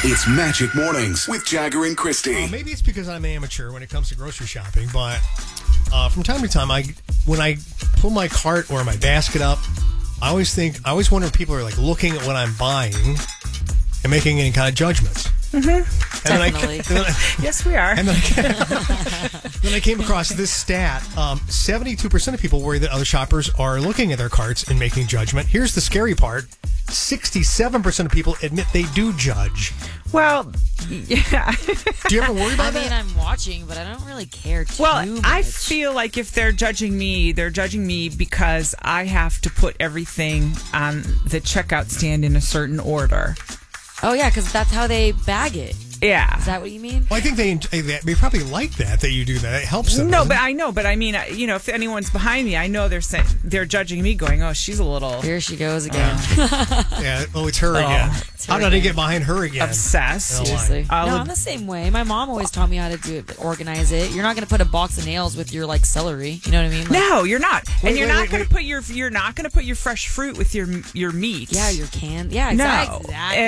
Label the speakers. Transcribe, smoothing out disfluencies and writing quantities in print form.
Speaker 1: It's Magic Mornings with Jagger and Christy.
Speaker 2: Maybe it's because I'm amateur when it comes to grocery shopping, but from time to time, when I pull my cart or my basket up, I always wonder if people are like looking at what I'm buying and making any kind of judgments.
Speaker 3: Mm-hmm.
Speaker 4: Definitely.
Speaker 3: Yes, we are.
Speaker 2: And then I came across this stat. 72% of people worry that other shoppers are looking at their carts and making judgment. Here's the scary part. 67% of people admit they do judge.
Speaker 3: Well, yeah.
Speaker 2: Do you ever worry about that?
Speaker 4: I'm watching, but I don't really care too
Speaker 3: Well,
Speaker 4: much.
Speaker 3: I feel like if they're judging me because I have to put everything on the checkout stand in a certain order.
Speaker 4: Oh, yeah, because that's how they bag it.
Speaker 3: Yeah.
Speaker 4: Is that what you mean?
Speaker 2: Well, I think they probably like that you do that. It helps them.
Speaker 3: No, but I know. But I mean, if anyone's behind me, I know they're judging me, going, "Oh, she's a little
Speaker 4: Here she goes again.
Speaker 2: Yeah. Oh, it's her again. How did I get behind her again?
Speaker 3: obsessed."
Speaker 4: Seriously. No,
Speaker 3: I'll-
Speaker 4: I'm the same way. My mom always taught me how to do it, organize it. You're not going to put a box of nails with your celery. You know what I mean?
Speaker 3: No, you're not. And you're not going
Speaker 2: wait.
Speaker 3: to put your fresh fruit with your meat.
Speaker 4: Yeah, your can. Yeah,
Speaker 3: No.
Speaker 4: exactly.